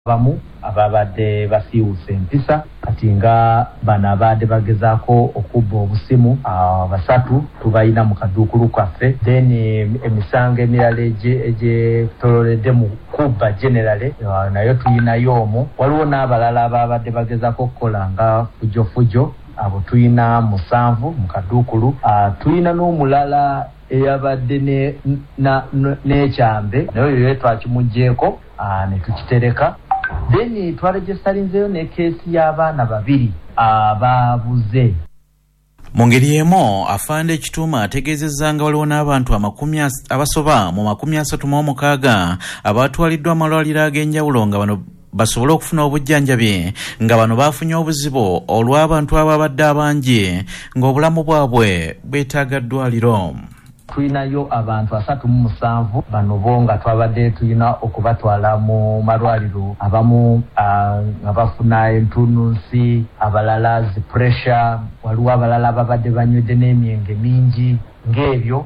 bamu ababadde basiiwusa empisa kati nga bano abadde bagezaako okubba obusimu basatu tubayina mu kaduukulu kaffe then emisango emirala egyetololedde mu kubba generale nayo tuyinayo omwo waliwo n'abalala ababadde bagezaako okukola nga fujo abo tuyina 7 mu kaduukulu tuyina n'omulala eyabadde n'ekyambe naye twakimugjeeko ne tukitereka then twaregistarinzeyo ne keesi y'abaana 2 ababuze. Mu ngeri emu afande Kituma ategeezezza nga waliwo n'abantu abasoba mu 36 abatwaliddwa amalwaliro ag'enjawulo nga bano basobole okufuna obujjanjabi nga bano bafunye obuzibu olw'abantu ababadde abangi ng'obulamu bwabwe bwetaaga ddwaliro. Tuyinayo abantu 37 bano bo nga twabadde tuyina okubatwala mu malwaliro abamu nga bafuna entunnunsi abalala zi pressure waliwo abalala ababadde banywedde n'emyenge mingi ng'ebyo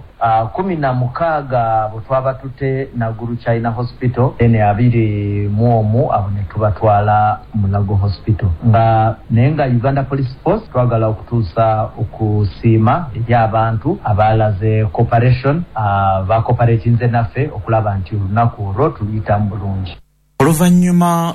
16 bwe twaba tutte Naguru China Hospital ene 21 abo ne tubatwala mu Lago Hospital nga naye nga Uganda Police Force twagala okutuusa okusiima y'abantu abalaze cooperation bacooperatinze naffe okulaba nti olunaku olwo tuluyitamu bulungi. Oluvannyuma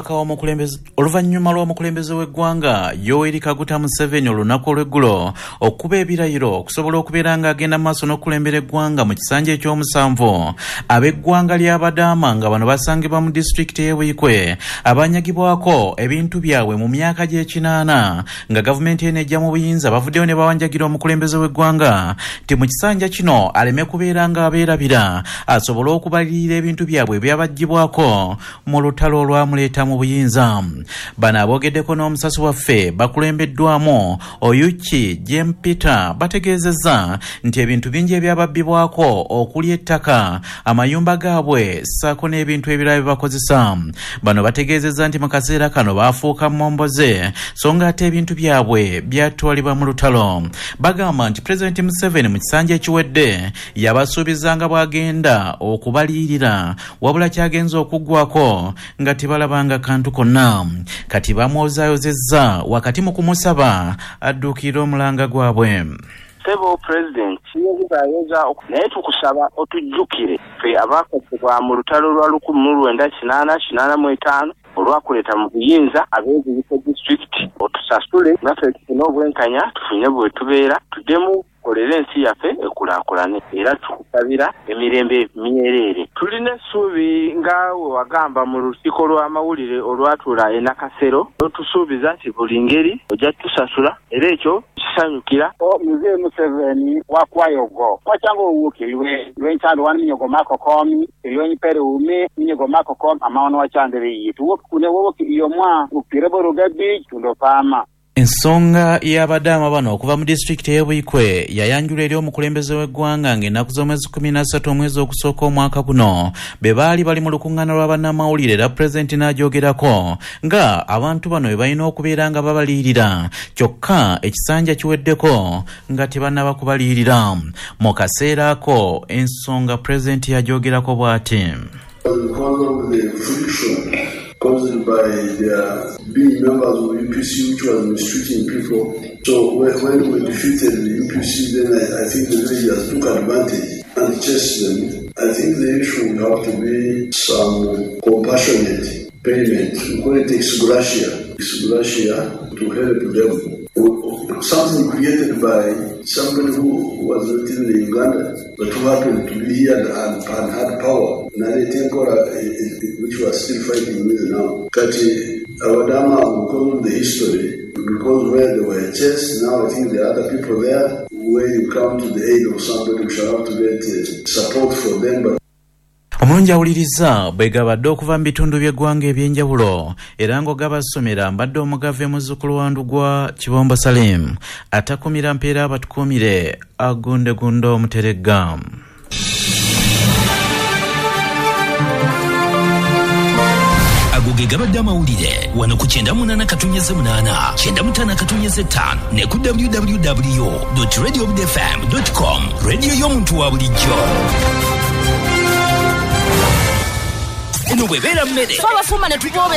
lw'omukulembeze w'eggwanga Yoweri Kaguta Museveni olunaku olw'eggulo okuba ebirayiro okusobola okubeera ng'agenda maaso n'okulembera eggwanga mu kisanja ekyomusanvu ab'eggwanga ly'Abadaama nga bano basangibwa mu disitulikiti y'e Buikwe abanyagibwako ebintu byabwe mu myaka gy'ekinaana nga gavumenti eno ejja mu buyinza bavuddeyo ne bawanjagira omukulembeze w'eggwanga nti mu kisanja kino aleme kubeera ng'abeerabira asobole okubalirira ebintu byabwe ebyabaggyibwako mu lutalo olwamuleeta mu buyinza. Bano aboogeddeko n'omusasi waffe bakulembeddwamu Oyuki Jem Peter bategeezezza nti ebintu bingi ebyababbibwako okuli ettaka amayumba gaabwe ssaako n'ebintu ebirala bye bakozesa. Bano bategeezezza nti mu kaseera kano baafuuka momboze so nga ate ebintu byabwe byatwalibwa mu lutalo. Bagamba nti Pulezidenti Museveni mu kisanja ekiwedde yabasuubizanga bw'agenda okubaliyirira wabula kyagenza okuggwako nga tebalabanga kantu konna kati bamwozaayozezza wakati mu kumusaba adduukirira omulanga gwabwe. Sebo President yeza naye tukusaba otujjukire fe abakosebwa mu lutalo lwa 1985 olwakuleta mu buyinza ab'ebifo district otusasule naffe tufune obwenkanya tufunye bwe tubeera tuddemu kolera ensi yaffe ekulaakulane era tukusabira emirembe myerere. Tulina essuubi nga wagamba mu lukiiko lw'amawulire olwatuula e Nakasero otusuubiza nti buli ngeri ojja tusasula era ekyo kisanyukira. Mzee Museveni wakwayogo kwachanga uwukiliwe lwenchando wani minyogo mako komi ilionyi pere ume minyogo mako komi amaono wachandere yitu wokune woki iyo mwa ukirebo rugabi tundopama. Ensonga y'Abadaama bano okuva mu disitulikiti y'e Buikwe yayanjula eri omukulembeze w'eggwanga ng'ennaku z'omwezi 13 omwezi okusooka omwaka guno be baali bali mu lukuŋŋaana lwa bannamawulire era pulezidenti n'agyogerako nga abantu bano be balina okubeera nga babaliyirira kyokka ekisanja kiweddeko nga tebannaba kubaliyirira. Mu kaseera ako ensonga pulezidenti yagyogerako bw'ati. Caused by their being members of UPC, which was mistreating people. So when we defeated the UPC, then I think the villagers took advantage and chased them. I think the issue would have to be some compassionate payment. We call it ex gratia to help them. Something created by somebody who was not in Uganda, but who happened to be here and had power. Which was still fighting with now. Kati Abadaama, because of the history, because where they were chased, now I think there are other people there. When you come to the aid of somebody, we shall have to get support for them. But omulungi awuliriza bwe gabadde okuva mu bitundu by'eggwanga ebyenjawulo era ng'ogabasomera mbadde omugave muzzukulu wa Ndugwa Kibombo Salim atakumira mpeera abatukumire agundegunde omuteregga. Agoge gabadde amawulire wano ku 98.8 95 ne ku www.radiobudfm.com radio y'omuntu wa bulijjo. eno bwebeera mmere so abafuma ne tubobe